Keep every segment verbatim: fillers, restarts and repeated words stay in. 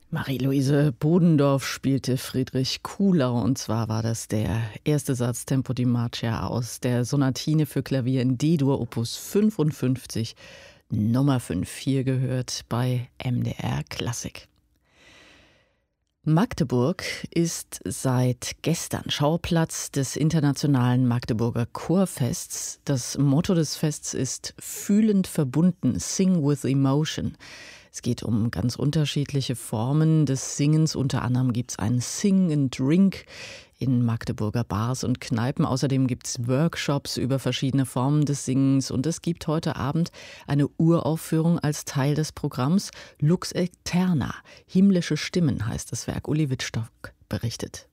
Marie-Louise Bodendorf spielte Friedrich Kuhlau, und zwar war das der erste Satz Tempo di Marcia aus der Sonatine für Klavier in D-Dur, Opus fünfundfünfzig, Nummer fünf, hier gehört bei M D R Klassik. Magdeburg ist seit gestern Schauplatz des internationalen Magdeburger Chorfests. Das Motto des Fests ist „Fühlend verbunden, Sing with Emotion". Es geht um ganz unterschiedliche Formen des Singens. Unter anderem gibt es einen Sing and Drink in Magdeburger Bars und Kneipen. Außerdem gibt es Workshops über verschiedene Formen des Singens. Und es gibt heute Abend eine Uraufführung als Teil des Programms. Lux Aeterna, himmlische Stimmen heißt das Werk. Uli Wittstock berichtet.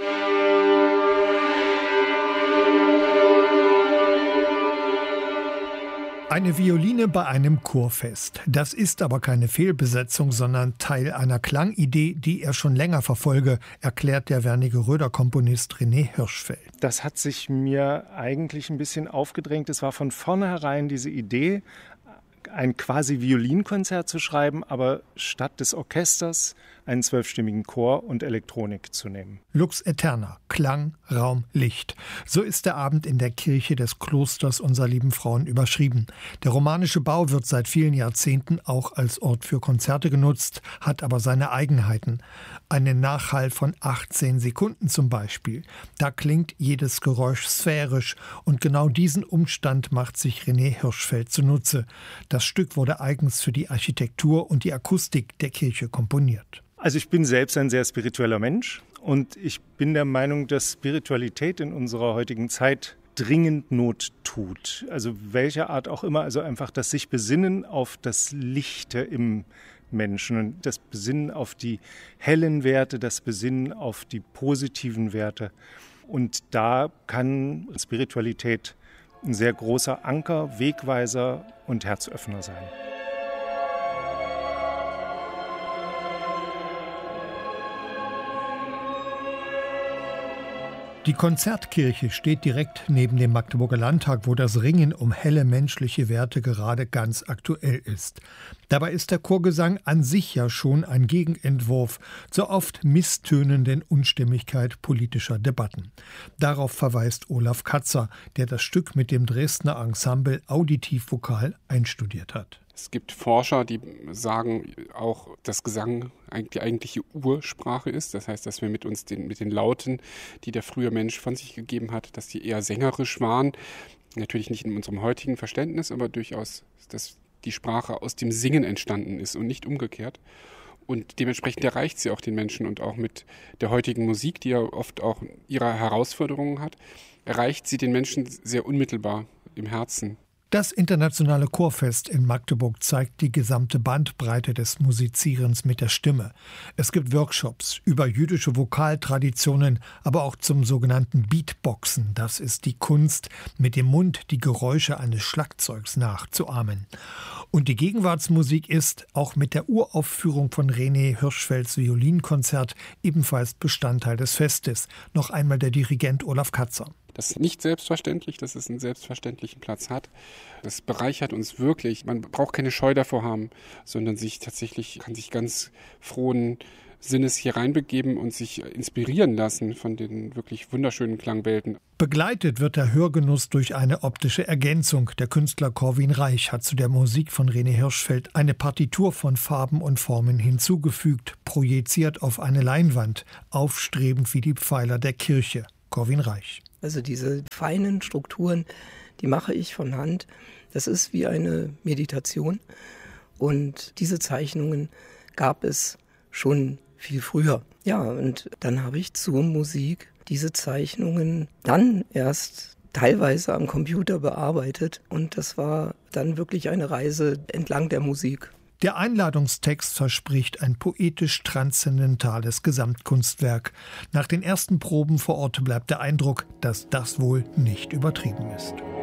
Eine Violine bei einem Chorfest. Das ist aber keine Fehlbesetzung, sondern Teil einer Klangidee, die er schon länger verfolge, erklärt der Wernigeröder-Komponist René Hirschfeld. Das hat sich mir eigentlich ein bisschen aufgedrängt. Es war von vornherein diese Idee, ein quasi Violinkonzert zu schreiben, aber statt des Orchesters einen zwölfstimmigen Chor und Elektronik zu nehmen. Lux Aeterna, Klang, Raum, Licht. So ist der Abend in der Kirche des Klosters Unser Lieben Frauen überschrieben. Der romanische Bau wird seit vielen Jahrzehnten auch als Ort für Konzerte genutzt, hat aber seine Eigenheiten. Einen Nachhall von achtzehn Sekunden zum Beispiel. Da klingt jedes Geräusch sphärisch, und genau diesen Umstand macht sich René Hirschfeld zunutze. Das Stück wurde eigens für die Architektur und die Akustik der Kirche komponiert. Also ich bin selbst ein sehr spiritueller Mensch und ich bin der Meinung, dass Spiritualität in unserer heutigen Zeit dringend Not tut. Also welcher Art auch immer, also einfach das sich besinnen auf das Lichte im Menschen und das Besinnen auf die hellen Werte, das Besinnen auf die positiven Werte. Und da kann Spiritualität ein sehr großer Anker, Wegweiser und Herzöffner sein. Die Konzertkirche steht direkt neben dem Magdeburger Landtag, wo das Ringen um helle menschliche Werte gerade ganz aktuell ist. Dabei ist der Chorgesang an sich ja schon ein Gegenentwurf zur oft misstönenden Unstimmigkeit politischer Debatten. Darauf verweist Olaf Katzer, der das Stück mit dem Dresdner Ensemble auditiv-vokal einstudiert hat. Es gibt Forscher, die sagen auch, dass Gesang die eigentliche Ursprache ist. Das heißt, dass wir mit uns den, mit den Lauten, die der frühe Mensch von sich gegeben hat, dass die eher sängerisch waren. Natürlich nicht in unserem heutigen Verständnis, aber durchaus, dass die Sprache aus dem Singen entstanden ist und nicht umgekehrt. Und dementsprechend erreicht sie auch den Menschen, und auch mit der heutigen Musik, die ja oft auch ihre Herausforderungen hat, erreicht sie den Menschen sehr unmittelbar im Herzen. Das internationale Chorfest in Magdeburg zeigt die gesamte Bandbreite des Musizierens mit der Stimme. Es gibt Workshops über jüdische Vokaltraditionen, aber auch zum sogenannten Beatboxen. Das ist die Kunst, mit dem Mund die Geräusche eines Schlagzeugs nachzuahmen. Und die Gegenwartsmusik ist, auch mit der Uraufführung von René Hirschfelds Violinkonzert, ebenfalls Bestandteil des Festes. Noch einmal der Dirigent Olaf Katzer. Das ist nicht selbstverständlich, dass es einen selbstverständlichen Platz hat. Das bereichert uns wirklich. Man braucht keine Scheu davor haben, sondern sich tatsächlich, kann sich ganz frohen Sinnes hier reinbegeben und sich inspirieren lassen von den wirklich wunderschönen Klangwelten. Begleitet wird der Hörgenuss durch eine optische Ergänzung. Der Künstler Corwin Reich hat zu der Musik von René Hirschfeld eine Partitur von Farben und Formen hinzugefügt, projiziert auf eine Leinwand, aufstrebend wie die Pfeiler der Kirche. Corwin Reich. Also diese feinen Strukturen, die mache ich von Hand. Das ist wie eine Meditation. Und diese Zeichnungen gab es schon viel früher. Ja, und dann habe ich zur Musik diese Zeichnungen dann erst teilweise am Computer bearbeitet. Und das war dann wirklich eine Reise entlang der Musik. Der Einladungstext verspricht ein poetisch-transzendentales Gesamtkunstwerk. Nach den ersten Proben vor Ort bleibt der Eindruck, dass das wohl nicht übertrieben ist.